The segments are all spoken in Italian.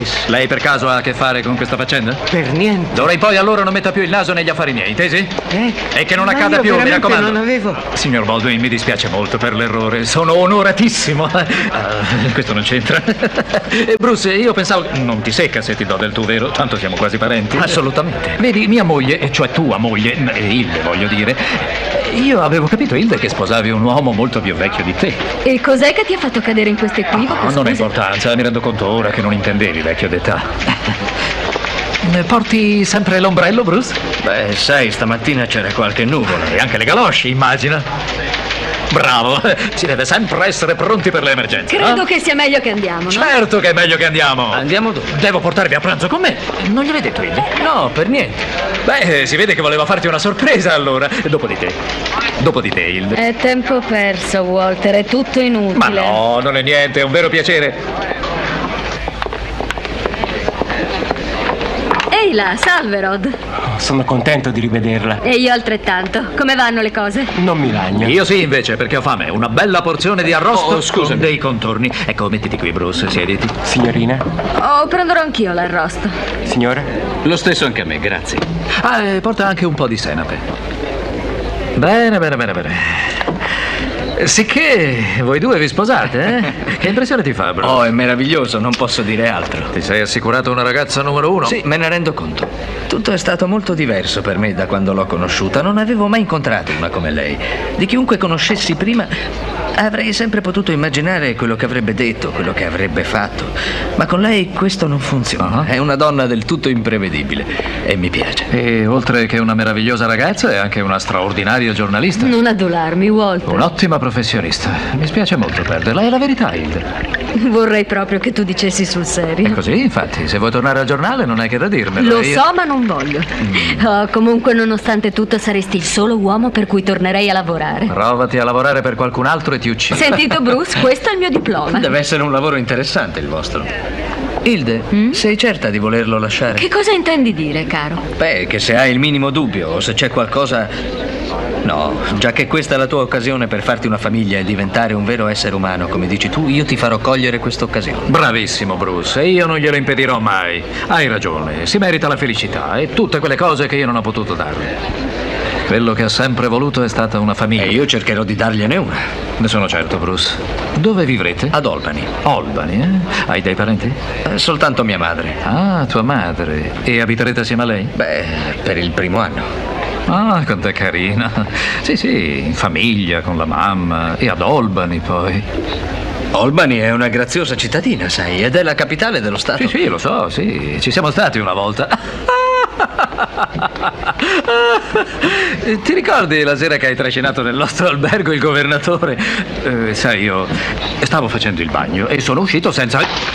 Lei per caso ha a che fare con questa faccenda? Per niente. D'ora in poi allora non metta più il naso negli affari miei, intesi? E che non Ma accada io più, mi veramente raccomando. non avevo... Signor Baldwin, mi dispiace molto per l'errore. Sono onoratissimo. Questo non c'entra. Bruce, io pensavo... Non ti secca se ti do del tu, vero? Tanto siamo quasi parenti. Assolutamente. Vedi, mia moglie, e cioè tua moglie, Hilde voglio dire, io avevo capito, Hilde, che sposavi un uomo molto più vecchio di te. E cos'è che ti ha fatto cadere in questo equivoco? No, non ha scusa? importanza, mi rendo conto ora che non intendevi vecchio d'età. Porti sempre l'ombrello, Bruce? Beh, sai, stamattina c'era qualche nuvola. E anche le galosce, immagina. Bravo, si deve sempre essere pronti per le emergenze. Credo che sia meglio che andiamo, no? Certo che è meglio che andiamo. Andiamo dove? Devo portarvi a pranzo con me. Non gliel'hai detto, Hilde? No, per niente. Beh, si vede che voleva farti una sorpresa allora. Dopo di te. Dopo di te, Hilde. È tempo perso, Walter, è tutto inutile. Ma no, non è niente, è un vero piacere. Ehi là, salve Rod. Sono contento di rivederla. E io altrettanto. Come vanno le cose? Non mi lagna. Io sì, invece, perché ho fame. Una bella porzione di arrosto scusami. con dei contorni. Ecco, mettiti qui, Bruce, siediti. Signorina? Oh, prenderò anch'io l'arrosto. Signore? Lo stesso anche a me, grazie. Porta anche un po' di senape. Bene, bene, bene, bene. Sicché voi due vi sposate, eh? Che impressione ti fa, Bruce? Oh, è meraviglioso, non posso dire altro. Ti sei assicurato una ragazza numero uno? Sì, me ne rendo conto. Tutto è stato molto diverso per me da quando l'ho conosciuta. Non avevo mai incontrato una come lei. Di chiunque conoscessi prima avrei sempre potuto immaginare quello che avrebbe detto, quello che avrebbe fatto. Ma con lei questo non funziona. È una donna del tutto imprevedibile e mi piace. E oltre che una meravigliosa ragazza, è anche una straordinaria giornalista. Non adularmi, Walter. Un'ottima professionista. Mi spiace molto perderla, è la verità, Hilde. Vorrei proprio che tu dicessi sul serio. È così, infatti, se vuoi tornare al giornale non hai che da dirmelo. Lo so, ma non voglio. Oh, comunque, nonostante tutto, saresti il solo uomo per cui tornerei a lavorare. Provati a lavorare per qualcun altro e ti uccido. Sentito, Bruce, questo è il mio diploma. Deve essere un lavoro interessante il vostro. Hilde, sei certa di volerlo lasciare? Che cosa intendi dire, caro? Beh, che se hai il minimo dubbio o se c'è qualcosa... No, già che questa è la tua occasione per farti una famiglia e diventare un vero essere umano, come dici tu, io ti farò cogliere questa occasione. Bravissimo, Bruce, e io non glielo impedirò mai. Hai ragione, si merita la felicità e tutte quelle cose che io non ho potuto darle. Quello che ha sempre voluto è stata una famiglia. E io cercherò di dargliene una. Ne sono certo, Bruce. Dove vivrete? Ad Albany. Albany, eh? Hai dei parenti? Soltanto mia madre. Ah, tua madre. E abiterete assieme a lei? Beh, per il primo anno. Ah, quanto è carina. Sì, sì, in famiglia, con la mamma. E ad Albany, poi. Albany è una graziosa cittadina, sai, ed è la capitale dello stato. Sì, sì, lo so, sì. Ci siamo stati una volta. Ti ricordi la sera che hai trascinato nel nostro albergo il governatore? Sai, io stavo facendo il bagno e sono uscito senza...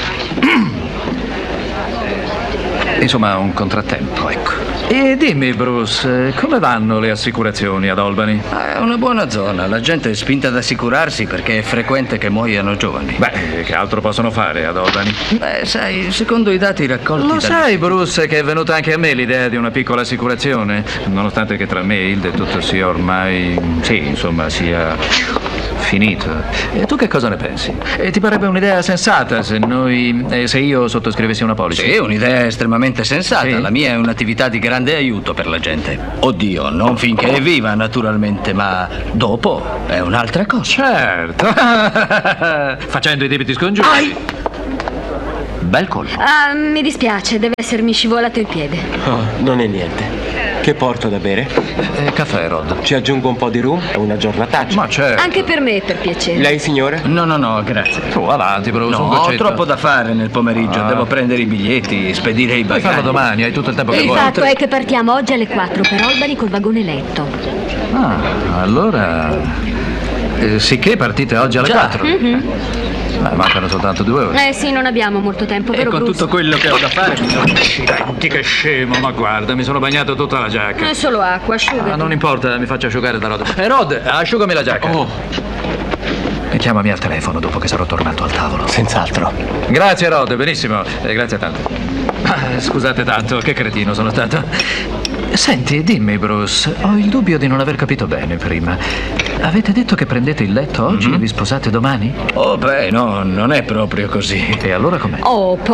Insomma, un contrattempo, ecco. E dimmi, Bruce, come vanno le assicurazioni ad Albany? È una buona zona, la gente è spinta ad assicurarsi perché è frequente che muoiano giovani. Beh, che altro possono fare ad Albany? Beh, sai, secondo i dati raccolti Lo sai, Bruce, che è venuta anche a me l'idea di una piccola assicurazione? Nonostante che tra me e Hilde tutto sia ormai... Sì, insomma, sia... finito. E tu che cosa ne pensi? Ti parebbe un'idea sensata se io sottoscrivessi una policy? Sì, un'idea estremamente sensata. Sì? La mia è un'attività di grande aiuto per la gente. Oddio, non finché è viva, naturalmente, ma dopo è un'altra cosa. Certo. Facendo i debiti scongiuri. Bel colpo. Ah, mi dispiace, deve essermi scivolato il piede. Oh, non è niente. Che porto da bere? Caffè, Rod. Ci aggiungo un po' di rum e una giornataccia. Ma certo. Anche per me, per piacere. Lei, signore? No, grazie. Tu avanti, Bruce, No, un ho goccetto. troppo da fare nel pomeriggio. Devo prendere i biglietti, spedire i Puoi bagagli. farlo domani, hai tutto il tempo che Il vuoi. fatto è che partiamo oggi alle 4 per Albany col vagone letto. Ah, allora... sicché partite oggi alle 4? Ma mancano soltanto 2 ore. Sì, non abbiamo molto tempo, E vero con Bruce? tutto quello che ho da fare Accidenti, che scemo, ma guarda, mi sono bagnato tutta la giacca. È solo acqua, asciugati. Ah, non importa, mi faccio asciugare da Rod. Rod, asciugami la giacca. Oh, E chiamami al telefono dopo che sarò tornato al tavolo. senz'altro. Grazie, Rod, benissimo. Grazie tanto. Scusate tanto, che cretino sono stato. Senti, dimmi, Bruce, ho il dubbio di non aver capito bene prima. Avete detto che prendete il letto oggi e vi sposate domani? Oh, beh, no, non è proprio così. E allora com'è? Oh,